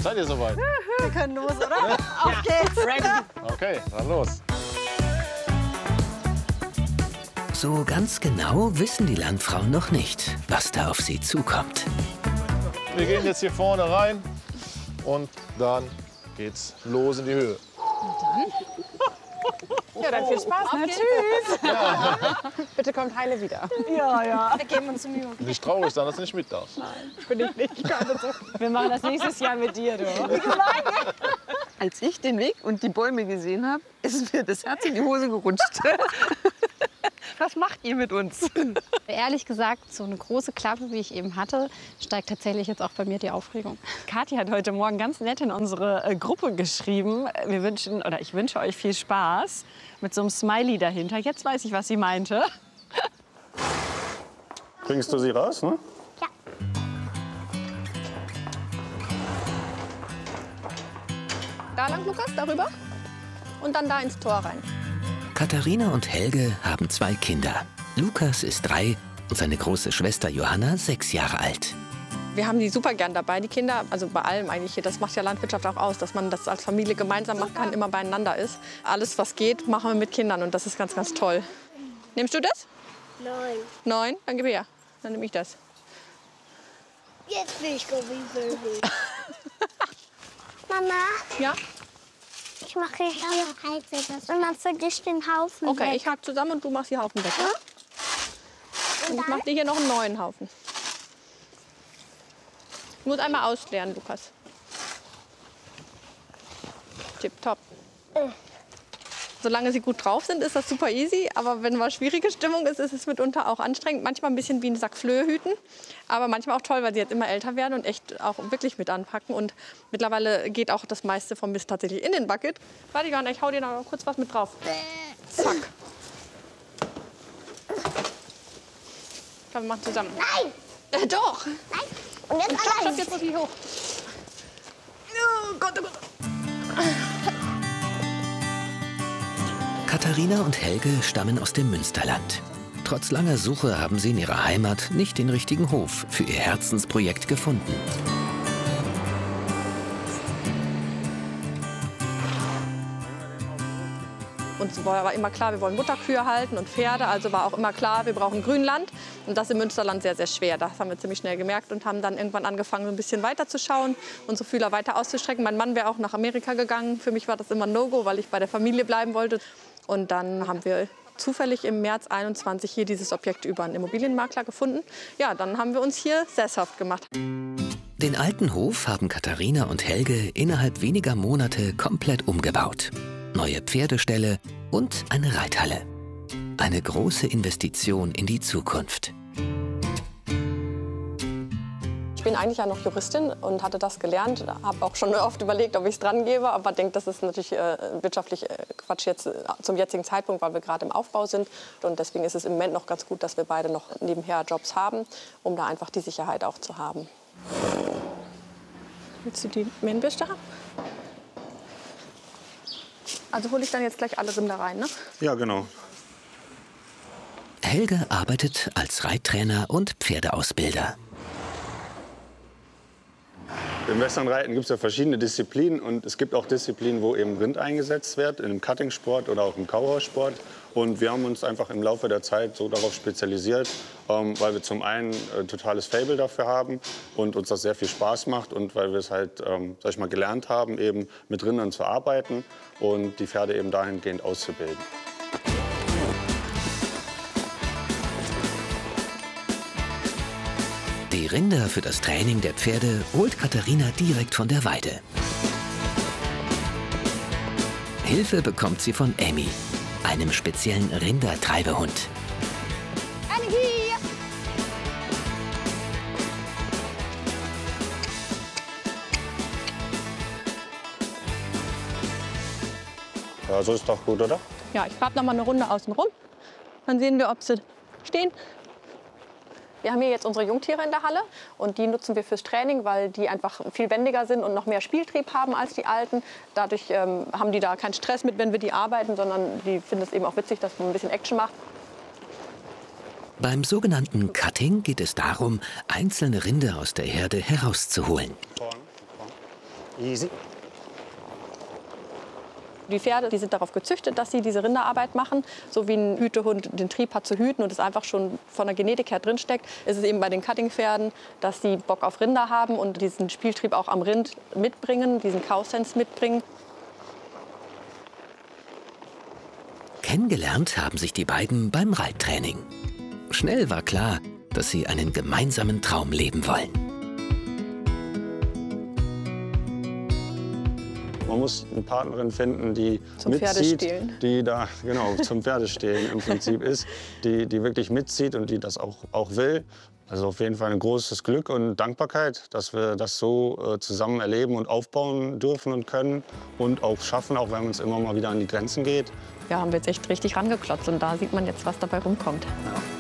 Seid ihr soweit? Wir können los, oder? Auf geht's. Okay, dann los. So ganz genau wissen die Landfrauen noch nicht, was da auf sie zukommt. Wir gehen jetzt hier vorne rein und dann geht's los in die Höhe. Ja, dann viel Spaß. Ne? Tschüss. Ja. Bitte kommt heile wieder. Ja, ja. Wir geben uns Mühe. Nicht traurig sein, dass du nicht mit darfst. Bin ich nicht. Ich kann das so. Wir machen das nächstes Jahr mit dir, du. Als ich den Weg und die Bäume gesehen habe, ist mir das Herz in die Hose gerutscht. Was macht ihr mit uns? Ehrlich gesagt, so eine große Klappe, wie ich eben hatte, steigt tatsächlich jetzt auch bei mir die Aufregung. Kathi hat heute Morgen ganz nett in unsere Gruppe geschrieben. Ich wünsche euch viel Spaß mit so einem Smiley dahinter. Jetzt weiß ich, was sie meinte. Bringst du sie raus, ne? Ja. Da lang, Lukas, darüber. Und dann da ins Tor rein. Katharina und Helge haben 2 Kinder. Lukas ist 3 und seine große Schwester Johanna 6 Jahre alt. Wir haben die super gern dabei, die Kinder, also bei allem eigentlich. Das macht ja Landwirtschaft auch aus, dass man das als Familie gemeinsam machen kann, immer beieinander ist. Alles, was geht, machen wir mit Kindern und das ist ganz, ganz toll. Nimmst du das? 9. 9? Dann gib her. Dann nehme ich das. Jetzt will ich Gummi. Mama, Ja? ich mache hier und dann vergisst den Haufen Okay, weg. ich hake zusammen und du machst die Haufen weg. Ja? Und ich mache dir hier noch einen neuen Haufen. Ich muss einmal ausleeren, Lukas. Tipptopp. Solange sie gut drauf sind, ist das super easy. Aber wenn mal schwierige Stimmung ist, ist es mitunter auch anstrengend. Manchmal ein bisschen wie ein Sack Flöhe hüten. Aber manchmal auch toll, weil sie jetzt immer älter werden und echt auch wirklich mit anpacken. Und mittlerweile geht auch das meiste vom Mist tatsächlich in den Bucket. Warte, Johanna, ich hau dir noch kurz was mit drauf. Zack. Komm, wir machen zusammen. Nein! Doch! Nein! Und jetzt Stopp, allein. jetzt muss ich hoch. Oh Gott, oh Gott. Katharina und Helge stammen aus dem Münsterland. Trotz langer Suche haben sie in ihrer Heimat nicht den richtigen Hof für ihr Herzensprojekt gefunden. Uns war immer klar, wir wollen Mutterkühe halten und Pferde. Also war auch immer klar, wir brauchen Grünland. Und das im Münsterland sehr, sehr schwer. Das haben wir ziemlich schnell gemerkt und haben dann irgendwann angefangen, so ein bisschen weiter zu schauen, unsere Fühler weiter auszustrecken. Mein Mann wäre auch nach Amerika gegangen. Für mich war das immer ein No-Go, weil ich bei der Familie bleiben wollte. Und dann haben wir zufällig im März 21 hier dieses Objekt über einen Immobilienmakler gefunden. Ja, dann haben wir uns hier sesshaft gemacht. Den alten Hof haben Katharina und Helge innerhalb weniger Monate komplett umgebaut. Neue Pferdeställe und eine Reithalle. Eine große Investition in die Zukunft. Ich bin eigentlich ja noch Juristin und hatte das gelernt. Habe auch schon oft überlegt, ob ich es dran gebe. Aber denke, das ist natürlich wirtschaftlich Quatsch jetzt zum jetzigen Zeitpunkt, weil wir gerade im Aufbau sind. Und deswegen ist es im Moment noch ganz gut, dass wir beide noch nebenher Jobs haben, um da einfach die Sicherheit auch zu haben. Willst du die Mähnbürste haben? Also hole ich dann jetzt gleich alle Rinder rein, ne? Ja, genau. Helge arbeitet als Reittrainer und Pferdeausbilder. Im Westernreiten gibt es ja verschiedene Disziplinen und es gibt auch Disziplinen, wo eben Rind eingesetzt wird, im Cuttingsport oder auch im Kauhaussport. Und wir haben uns einfach im Laufe der Zeit so darauf spezialisiert, weil wir zum einen totales Faible dafür haben und uns das sehr viel Spaß macht und weil wir es halt, sag ich mal, gelernt haben, eben mit Rindern zu arbeiten und die Pferde eben dahingehend auszubilden. Die Rinder für das Training der Pferde holt Katharina direkt von der Weide. Hilfe bekommt sie von Emmy, einem speziellen Rindertreibehund. Ja, so ist doch gut, oder? Ja, ich trab noch mal eine Runde außen rum. Dann sehen wir, ob sie stehen. Wir haben hier jetzt unsere Jungtiere in der Halle und die nutzen wir fürs Training, weil die einfach viel wendiger sind und noch mehr Spieltrieb haben als die Alten. Dadurch haben die da keinen Stress mit, wenn wir die arbeiten, sondern die finden es eben auch witzig, dass man ein bisschen Action macht. Beim sogenannten Cutting geht es darum, einzelne Rinder aus der Herde herauszuholen. Easy. Die Pferde, die sind darauf gezüchtet, dass sie diese Rinderarbeit machen. So wie ein Hütehund den Trieb hat zu hüten und es einfach schon von der Genetik her drinsteckt, ist es eben bei den Cutting-Pferden, dass sie Bock auf Rinder haben und diesen Spieltrieb auch am Rind mitbringen, diesen Cow-Sense mitbringen. Kennengelernt haben sich die beiden beim Reittraining. Schnell war klar, dass sie einen gemeinsamen Traum leben wollen. Man muss eine Partnerin finden, die Zum mitzieht, Pferdestehlen. die da genau zum Pferdestehlen im Prinzip ist, die wirklich mitzieht und die das auch will. Also auf jeden Fall ein großes Glück und Dankbarkeit, dass wir das so zusammen erleben und aufbauen dürfen und können und auch schaffen, auch wenn es immer mal wieder an die Grenzen geht. Ja, haben wir jetzt echt richtig rangeklotzt und da sieht man jetzt, was dabei rumkommt. Ja.